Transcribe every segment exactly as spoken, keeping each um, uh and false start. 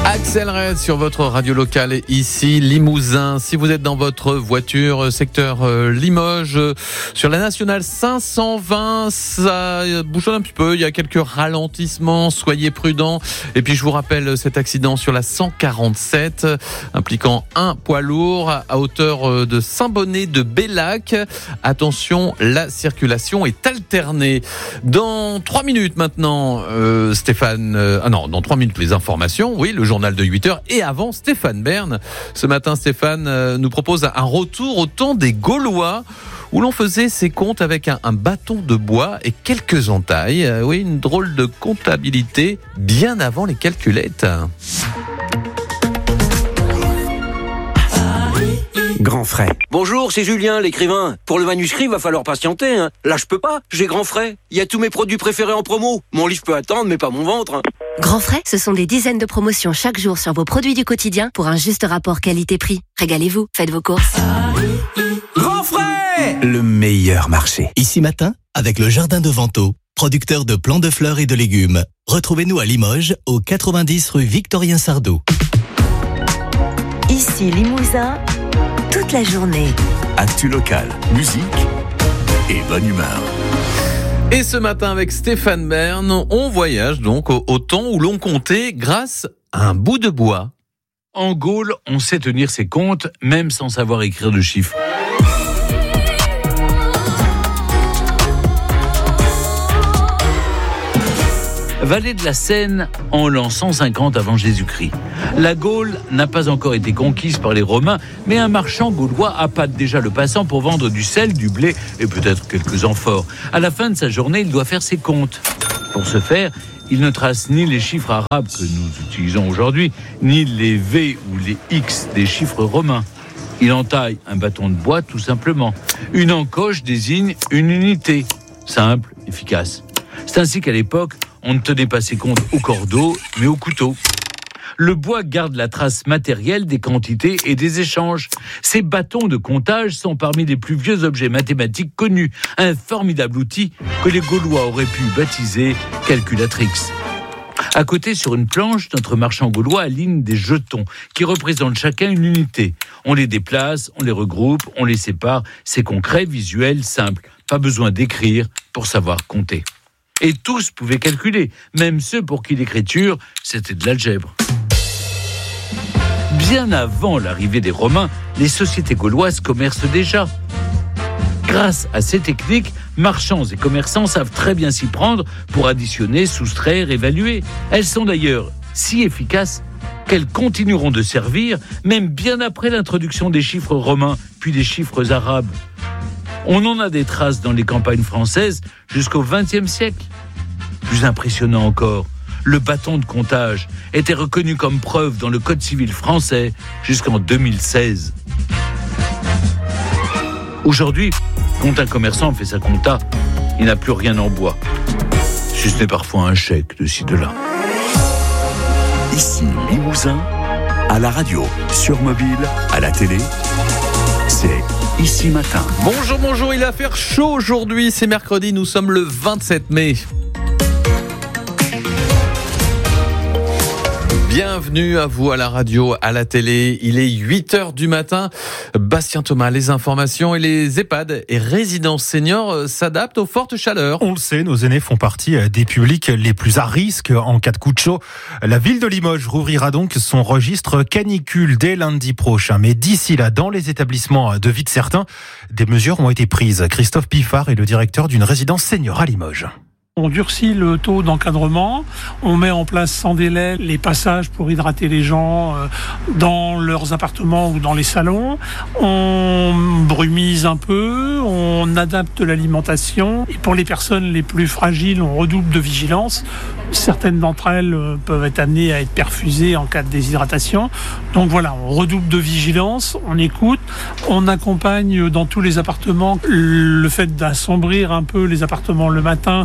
Axel Red sur votre radio locale ici Limousin. Si vous êtes dans votre voiture secteur euh, Limoges, euh, sur la nationale cinq cent vingt, ça bouchonne un petit peu, il y a quelques ralentissements, soyez prudents. Et puis je vous rappelle cet accident sur la cent quarante-sept impliquant un poids lourd à hauteur de Saint-Bonnet de Bellac. Attention, la circulation est alternée. Dans trois minutes maintenant, euh, Stéphane, euh, ah non, dans trois minutes les informations, oui, le journal de huit heures, et avant Stéphane Bern. Ce matin, Stéphane euh, nous propose un retour au temps des Gaulois, où l'on faisait ses comptes avec un, un bâton de bois et quelques entailles. Euh, oui, une drôle de comptabilité bien avant les calculettes. Grand frais. Bonjour, c'est Julien, l'écrivain. Pour le manuscrit, va falloir patienter. Hein. Là, je peux pas. J'ai Grand frais. Il y a tous mes produits préférés en promo. Mon livre peut attendre, mais pas mon ventre. Hein. Grand frais, ce sont des dizaines de promotions chaque jour sur vos produits du quotidien pour un juste rapport qualité-prix. Régalez-vous, faites vos courses. Grand frais, le meilleur marché. Ici matin, avec le Jardin de Vento, producteur de plants de fleurs et de légumes. Retrouvez-nous à Limoges, au quatre-vingt-dix rue Victorien Sardou. Ici Limousin, toute la journée. Actu local, musique et bonne humeur. Et ce matin avec Stéphane Bern, on voyage donc au, au temps où l'on comptait grâce à un bout de bois. En Gaule, on sait tenir ses comptes, même sans savoir écrire de chiffres. Vallée de la Seine en l'an cent cinquante avant Jésus-Christ. La Gaule n'a pas encore été conquise par les Romains, mais un marchand gaulois appâte déjà le passant pour vendre du sel, du blé et peut-être quelques amphores. À la fin de sa journée, il doit faire ses comptes. Pour ce faire, il ne trace ni les chiffres arabes que nous utilisons aujourd'hui, ni les V ou les X des chiffres romains. Il entaille un bâton de bois tout simplement. Une encoche désigne une unité. Simple, efficace. C'est ainsi qu'à l'époque, on ne tenait pas ses comptes au cordeau, mais au couteau. Le bois garde la trace matérielle des quantités et des échanges. Ces bâtons de comptage sont parmi les plus vieux objets mathématiques connus. Un formidable outil que les Gaulois auraient pu baptiser calculatrix. À côté, sur une planche, notre marchand gaulois aligne des jetons qui représentent chacun une unité. On les déplace, on les regroupe, on les sépare. C'est concret, visuel, simple. Pas besoin d'écrire pour savoir compter. Et tous pouvaient calculer, même ceux pour qui l'écriture, c'était de l'algèbre. Bien avant l'arrivée des Romains, les sociétés gauloises commercent déjà. Grâce à ces techniques, marchands et commerçants savent très bien s'y prendre pour additionner, soustraire, évaluer. Elles sont d'ailleurs si efficaces qu'elles continueront de servir, même bien après l'introduction des chiffres romains, puis des chiffres arabes. On en a des traces dans les campagnes françaises jusqu'au vingtième siècle. Plus impressionnant encore, le bâton de comptage était reconnu comme preuve dans le Code civil français jusqu'en deux mille seize. Aujourd'hui, quand un commerçant fait sa compta, il n'a plus rien en bois. Si ce n'est parfois un chèque de ci, de là. Ici Limousin, à la radio, sur mobile, à la télé, c'est Ici Matin. Bonjour, bonjour, il va faire chaud aujourd'hui, c'est mercredi, nous sommes le vingt-sept mai. Bienvenue à vous à la radio, à la télé. Il est huit heures du matin. Bastien Thomas, les informations et les EHPAD et résidences seniors s'adaptent aux fortes chaleurs. On le sait, nos aînés font partie des publics les plus à risque en cas de coup de chaud. La ville de Limoges rouvrira donc son registre canicule dès lundi prochain. Mais d'ici là, dans les établissements de vie de certains, des mesures ont été prises. Christophe Piffard est le directeur d'une résidence senior à Limoges. On durcit le taux d'encadrement, on met en place sans délai les passages pour hydrater les gens dans leurs appartements ou dans les salons, on brumise un peu, on adapte l'alimentation et pour les personnes les plus fragiles, on redouble de vigilance. Certaines d'entre elles peuvent être amenées à être perfusées en cas de déshydratation. Donc voilà, on redouble de vigilance, on écoute, on accompagne dans tous les appartements le fait d'assombrir un peu les appartements le matin,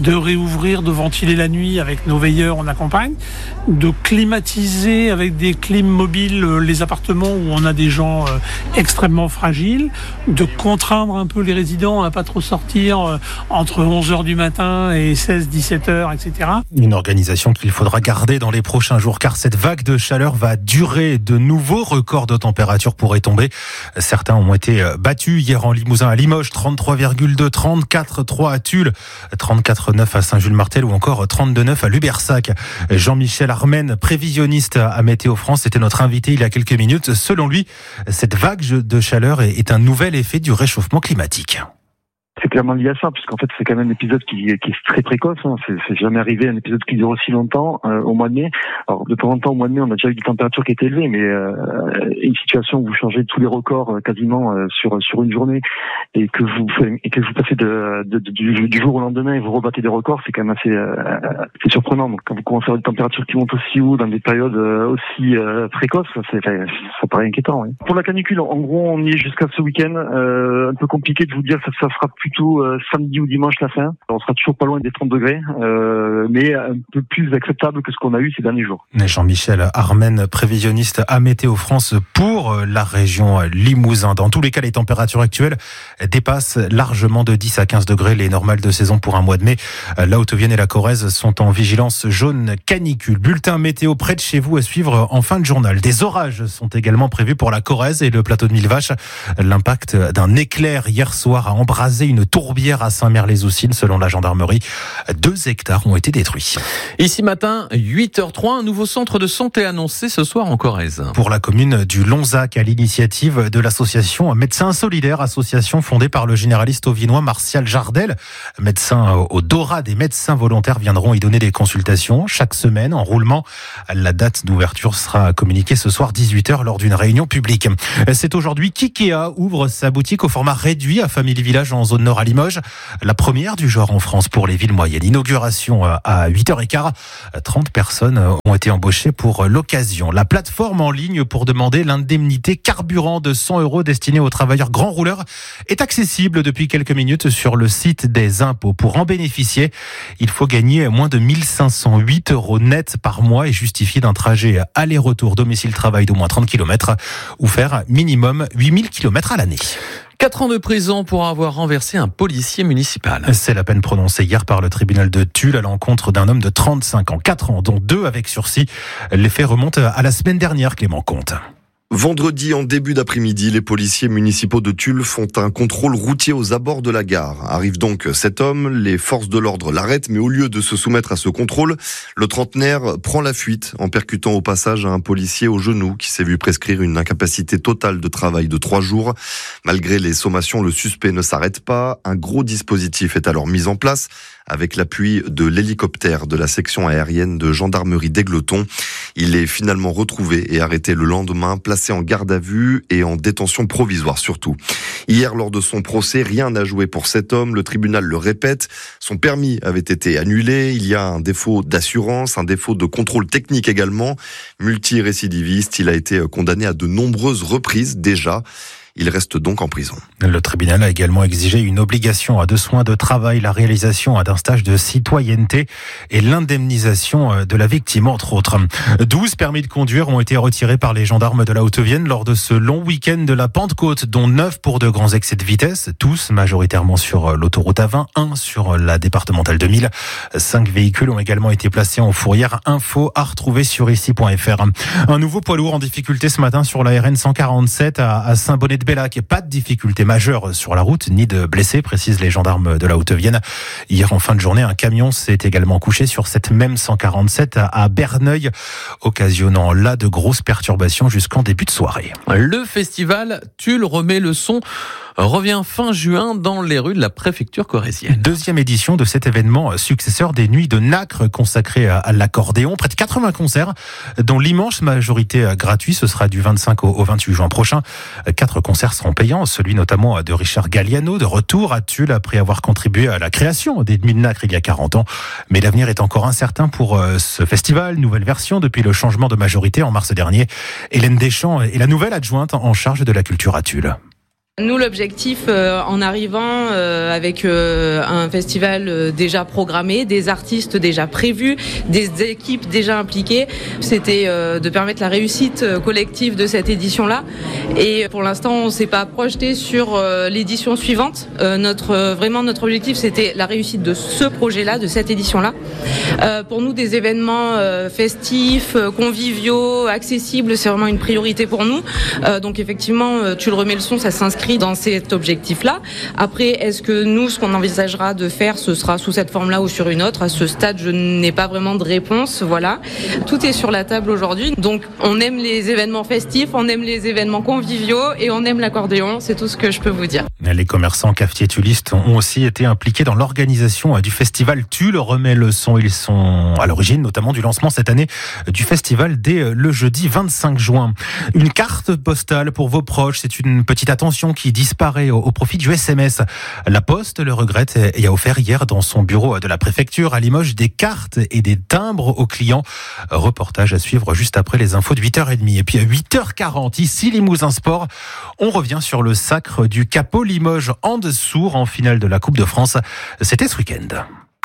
de réouvrir, de ventiler la nuit avec nos veilleurs en campagne, de climatiser avec des clims mobiles les appartements où on a des gens extrêmement fragiles, de contraindre un peu les résidents à pas trop sortir entre onze heures du matin et seize dix-sept heures, et cetera. Une organisation qu'il faudra garder dans les prochains jours car cette vague de chaleur va durer. De nouveaux records de température pourraient tomber. Certains ont été battus hier en Limousin à Limoges, trente-trois virgule deux, trente-quatre virgule trois à Tulle, trente-quatre virgule neuf à Saint-Jules-Martel ou encore trente-deux virgule neuf à Lubersac. Jean-Michel Armen, prévisionniste à Météo France, était notre invité il y a quelques minutes. Selon lui, cette vague de chaleur est un nouvel effet du réchauffement climatique. C'est clairement lié à ça, puisqu'en fait c'est quand même un épisode qui, qui est très précoce. Hein. C'est, c'est jamais arrivé un épisode qui dure aussi longtemps euh, au mois de mai. Alors de temps en temps au mois de mai, on a déjà eu des températures qui étaient élevées, mais euh, une situation où vous changez tous les records euh, quasiment euh, sur sur une journée et que vous et que vous passez de, de, de du, du jour au lendemain et vous rebattez des records, c'est quand même assez euh, c'est surprenant. Donc quand vous commencez à avoir des températures qui montent aussi haut dans des périodes euh, aussi euh, précoces, c'est, ça paraît inquiétant. Oui. Pour la canicule, en gros, on y est jusqu'à ce week-end. Euh, un peu compliqué de vous dire que ça, ça sera plutôt euh, samedi ou dimanche la fin. On sera toujours pas loin des trente degrés, euh, mais un peu plus acceptable que ce qu'on a eu ces derniers jours. Jean-Michel Armen, prévisionniste à Météo France pour la région Limousin. Dans tous les cas, les températures actuelles dépassent largement de dix à quinze degrés les normales de saison pour un mois de mai. La Haute-Vienne et la Corrèze sont en vigilance jaune canicule. Bulletin météo près de chez vous à suivre en fin de journal. Des orages sont également prévus pour la Corrèze et le plateau de Millevaches. L'impact d'un éclair hier soir a embrasé une tourbière à Saint-Merle-les-Oussines. Selon la gendarmerie, deux hectares ont été détruits. Ici matin, huit heures zéro trois, un nouveau centre de santé annoncé ce soir en Corrèze. Pour la commune du Lonzac, à l'initiative de l'association Médecins Solidaires, association fondée par le généraliste ovinois Martial Jardel. Médecins au Dora, des médecins volontaires viendront y donner des consultations chaque semaine en roulement. La date d'ouverture sera communiquée ce soir dix-huit heures lors d'une réunion publique. C'est aujourd'hui qu'IKEA ouvre sa boutique au format réduit à Family Village en zone nord à Limoges. La première du genre en France pour les villes moyennes. Inauguration à huit heures quinze. trente personnes ont été embauchées pour l'occasion. La plateforme en ligne pour demander l'indemnité carburant de cent euros destinée aux travailleurs grands rouleurs est accessible depuis quelques minutes sur le site des impôts. Pour en bénéficier, il faut gagner moins de mille cinq cent huit euros net par mois et justifier d'un trajet aller-retour domicile-travail d'au moins trente kilomètres ou faire minimum huit mille kilomètres à l'année. Quatre ans de prison pour avoir renversé un policier municipal. C'est la peine prononcée hier par le tribunal de Tulle à l'encontre d'un homme de trente-cinq ans. Quatre ans, dont deux avec sursis. Les faits remontent à la semaine dernière, Clément Comte. Vendredi, en début d'après-midi, les policiers municipaux de Tulle font un contrôle routier aux abords de la gare. Arrive donc cet homme, les forces de l'ordre l'arrêtent, mais au lieu de se soumettre à ce contrôle, le trentenaire prend la fuite en percutant au passage un policier au genou qui s'est vu prescrire une incapacité totale de travail de trois jours. Malgré les sommations, le suspect ne s'arrête pas. Un gros dispositif est alors mis en place avec l'appui de l'hélicoptère de la section aérienne de gendarmerie d'Égletons. Il est finalement retrouvé et arrêté le lendemain, placé en garde à vue et en détention provisoire surtout. Hier, lors de son procès, rien n'a joué pour cet homme. Le tribunal le répète, son permis avait été annulé. Il y a un défaut d'assurance, un défaut de contrôle technique également. Multirécidiviste, il a été condamné à de nombreuses reprises déjà. Il reste donc en prison. Le tribunal a également exigé une obligation de soins de travail, la réalisation d'un stage de citoyenneté et l'indemnisation de la victime, entre autres. douze permis de conduire ont été retirés par les gendarmes de la Haute-Vienne lors de ce long week-end de la Pentecôte, dont neuf pour de grands excès de vitesse, tous majoritairement sur l'autoroute A vingt, un sur la départementale deux mille. Cinq véhicules ont également été placés en fourrière. Info à retrouver sur ici point f r. Un nouveau poids lourd en difficulté ce matin sur la R N cent quarante-sept à Saint-Bonnet de Bellac. Pas de difficulté majeure sur la route, ni de blessés, précisent les gendarmes de la Haute-Vienne. Hier, en fin de journée, un camion s'est également couché sur cette même cent quarante-sept à Berneuil, occasionnant là de grosses perturbations jusqu'en début de soirée. Le festival Tulle remet le son revient fin juin dans les rues de la préfecture corrézienne. Deuxième édition de cet événement successeur des Nuits de Nacre consacrées à l'accordéon. Près de quatre-vingts concerts, dont l'immense majorité gratuit. Ce sera du vingt-cinq au vingt-huit juin prochain. Quatre concerts seront payants, celui notamment de Richard Galliano, de retour à Tulle après avoir contribué à la création des Nuits de Nacre il y a quarante ans. Mais l'avenir est encore incertain pour ce festival. Nouvelle version depuis le changement de majorité en mars dernier. Hélène Deschamps est la nouvelle adjointe en charge de la culture à Tulle. Nous, l'objectif euh, en arrivant euh, avec euh, un festival euh, déjà programmé, des artistes déjà prévus, des équipes déjà impliquées, c'était euh, de permettre la réussite euh, collective de cette édition-là. Et pour l'instant, on ne s'est pas projeté sur euh, l'édition suivante. Euh, notre, euh, vraiment, notre objectif, c'était la réussite de ce projet-là, de cette édition-là. Euh, pour nous, des événements euh, festifs, euh, conviviaux, accessibles, c'est vraiment une priorité pour nous. Euh, donc effectivement, euh, tu le remets le son, ça s'inscrit dans cet objectif-là. Après, est-ce que nous, ce qu'on envisagera de faire, ce sera sous cette forme-là ou sur une autre? À ce stade, je n'ai pas vraiment de réponse. Voilà. Tout est sur la table aujourd'hui. Donc, on aime les événements festifs, on aime les événements conviviaux et on aime l'accordéon. C'est tout ce que je peux vous dire. Les commerçants cafetiers tullistes ont aussi été impliqués dans l'organisation du festival Tulle remet le son. Ils sont à l'origine notamment du lancement cette année du festival dès le jeudi vingt-cinq juin. Une carte postale pour vos proches, c'est une petite attention qui disparaît au profit du S M S. La Poste le regrette et a offert hier dans son bureau de la préfecture à Limoges des cartes et des timbres aux clients. Reportage à suivre juste après les infos de huit heures trente. Et puis à huit heures quarante, ici Limousin Sport, on revient sur le sacre du Capot Limoges en dessous en finale de la Coupe de France. C'était ce week-end.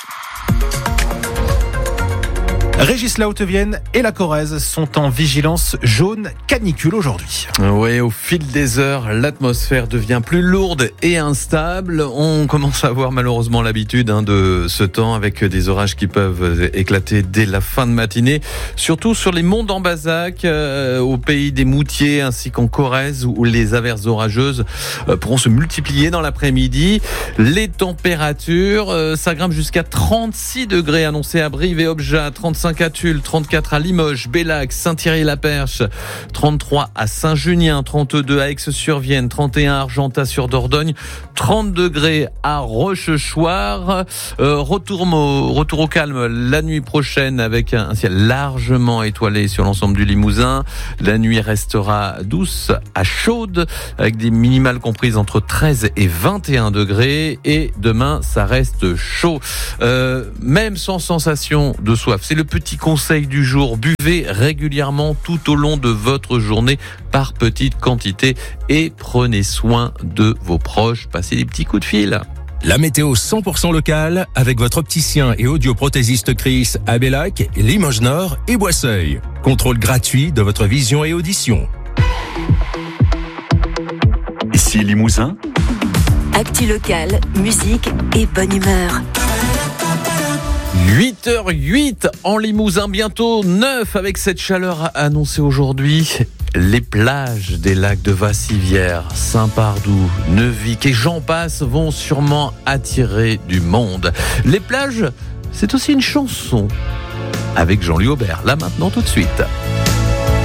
Régis La Haute-Vienne et la Corrèze sont en vigilance jaune canicule aujourd'hui. Oui, au fil des heures, l'atmosphère devient plus lourde et instable. On commence à avoir malheureusement l'habitude hein, de ce temps avec des orages qui peuvent éclater dès la fin de matinée, surtout sur les monts d'Ambazac, euh, au pays des Moutiers ainsi qu'en Corrèze où les averses orageuses euh, pourront se multiplier dans l'après-midi. Les températures, euh, ça grimpe jusqu'à trente-six degrés annoncés à Brive et Obja, trente-cinq à Tulle, trente-quatre à Limoges, Bellac, Saint-Thierry-la-Perche, trente-trois à Saint-Junien, trente-deux à Aix-sur-Vienne, trente et un à Argentat-sur-Dordogne, trente degrés à Rochechouart. Euh, retour, au, retour au calme la nuit prochaine avec un ciel largement étoilé sur l'ensemble du Limousin. La nuit restera douce à chaude avec des minimales comprises entre treize et vingt et un degrés. Et demain, ça reste chaud, euh, même sans sensation de soif. C'est le petit conseil du jour, buvez régulièrement tout au long de votre journée par petites quantités et prenez soin de vos proches, passez des petits coups de fil. La météo cent pour cent locale avec votre opticien et audioprothésiste Chris à Bellac, Limoges Nord et Boisseuil. Contrôle gratuit de votre vision et audition. Ici Limousin. Actu local, musique et bonne humeur. huit heures huit en Limousin, bientôt neuf avec cette chaleur annoncée aujourd'hui. Les plages des lacs de Vassivière, Saint-Pardoux, Neuvic et j'en passe vont sûrement attirer du monde. Les plages, c'est aussi une chanson avec Jean-Louis Aubert. Là maintenant tout de suite.